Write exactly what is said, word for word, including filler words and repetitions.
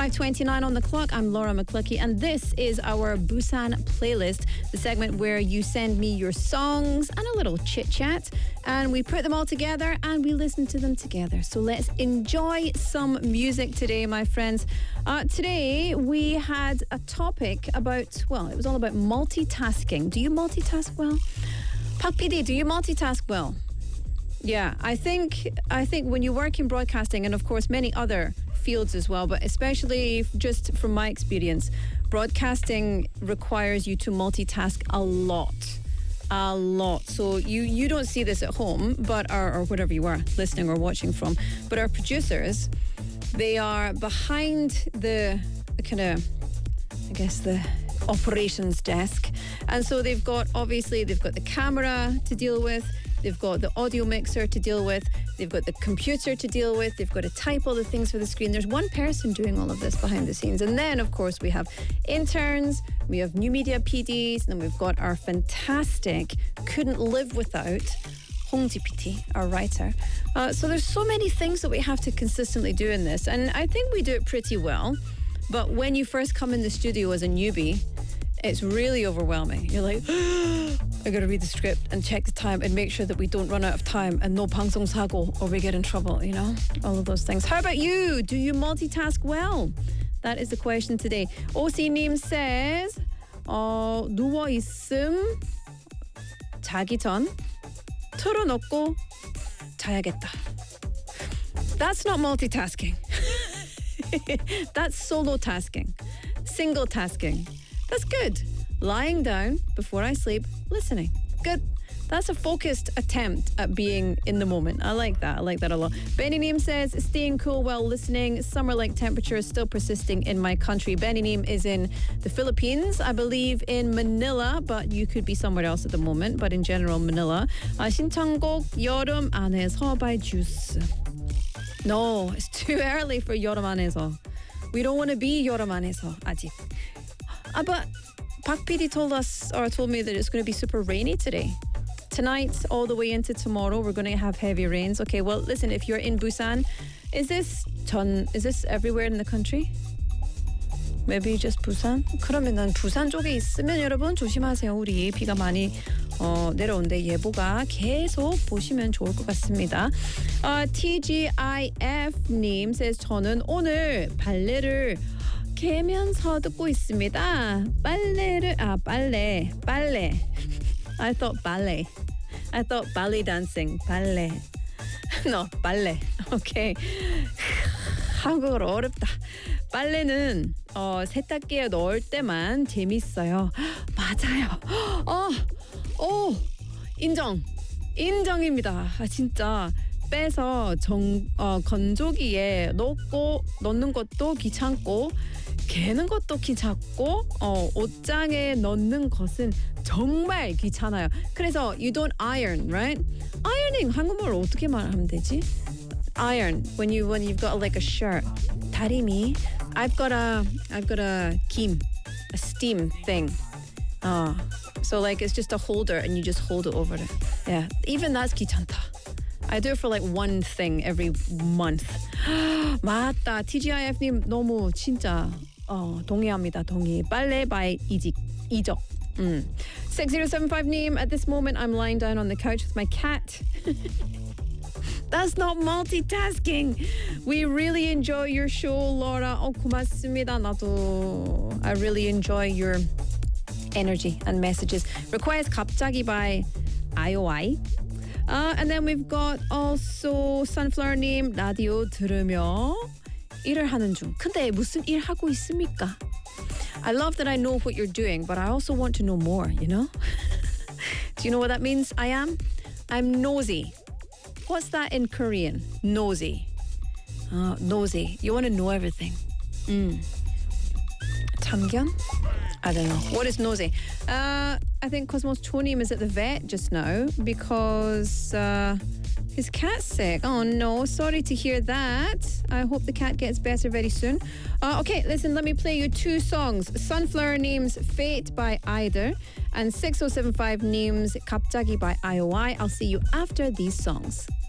five twenty-nine on the clock. I'm Laura McCluckey, and this is our Busan playlist, the segment where you send me your songs and a little chit-chat, and we put them all together and we listen to them together. So let's enjoy some music today, my friends. Uh, today, we had a topic about, well, it was all about multitasking. Do you multitask well? Pak P D, do you multitask well? Yeah, I think I think when you work in broadcasting, and of course many other fields as well, but especially just from my experience, broadcasting requires you to multitask a lot. A lot. So you, you don't see this at home, but our, or whatever you are listening or watching from, but our producers, they are behind the, the kind of, I guess, the operations desk. And so they've got, obviously, they've got the camera to deal with, they've got the audio mixer to deal with, they've got the computer to deal with, they've got to type all the things for the screen. There's one person doing all of this behind the scenes. And then, of course, we have interns, we have new media P Ds, and then we've got our fantastic, couldn't live without, Hong Ji P T, our writer. Uh, so there's so many things that we have to consistently do in this. And I think we do it pretty well. But when you first come in the studio as a newbie, it's really overwhelming. You're like, I gotta read the script and check the time and make sure that we don't run out of time and no 방송 사고 or we get in trouble, you know? All of those things. How about you? Do you multitask well? That is the question today. 오씨님 says, 어, 누워있음 자기 전 틀어놓고 자야겠다. That's not multitasking. That's solo tasking. Single tasking. That's good. Lying down before I sleep, listening. Good. That's a focused attempt at being in the moment. I like that. I like that a lot. Benny Neem says, staying cool while listening. Summer-like temperatures still persisting in my country. Benny Neem is in the Philippines, I believe in Manila, but you could be somewhere else at the moment. But in general, Manila. Uh, 신청곡 여름 안에서 by Juice. No, it's too early for 여름 안에서. We don't want to be 여름 안에서 아직. Uh, but Pak P D told us, or told me that it's going to be super rainy today. Tonight, all the way into tomorrow, we're going to have heavy rains. Okay, well, listen, if you're in Busan, is this 전, is this everywhere in the country? Maybe just Busan? 그러면 난 부산 쪽에 있으면 여러분 조심하세요. 우리 비가 많이 어, 내려오는데 예보가 계속 보시면 좋을 것 같습니다. 어, 티지아이에프님 says 저는 오늘 발레를 개면서 듣고 있습니다. 빨래를 아 빨래 빨래. I thought ballet. I thought ballet dancing. ballet. No, ballet. Okay. 한국어로 어렵다. 빨래는 어, 세탁기에 넣을 때만 재밌어요. 맞아요. 어, 오, 인정. 인정입니다. 아, 진짜. 빼서 정, 어, 건조기에 넣고 넣는 것도 귀찮고 개는 것도 귀찮고 어, 옷장에 넣는 것은 정말 귀찮아요. 그래서 you don't iron, right? ironing 한국말로 어떻게 말하면 되지? iron when you when you've got like a shirt. 다리미. I've got a I've got a 김, a steam thing. Uh, so like it's just a holder and you just hold it over it. Yeah, even that's 귀찮다. I do it for like one thing every month. 맞다. 티지아이에프님 너무 진짜 어, 동의합니다. 동의. 빨래 by 이직. 이적. Mm. six zero seven five 님, at this moment I'm lying down on the couch with my cat. That's not multitasking. We really enjoy your show, Laura. 어, 고맙습니다. 나도. I really enjoy your energy and messages. Requires 갑자기 by I O I. Uh, and then we've got also Sunflower name 라디오 들으며 일을 하는 중. 근데 무슨 일 하고 있습니까? I love that I know what you're doing, but I also want to know more, you know? Do you know what that means? I am? I'm nosy. What's that in Korean? Nosy. Uh, nosy. You want to know everything. Mm. 참견? I don't know. What is nosy? Uh, I think Cosmos Chonim is at the vet just now because uh, his cat's sick. Oh no, sorry to hear that. I hope the cat gets better very soon. Uh, okay, listen, let me play you two songs. Sunflower names Fate by Eider and six oh seven five names 갑자기 by I O I. I'll see you after these songs.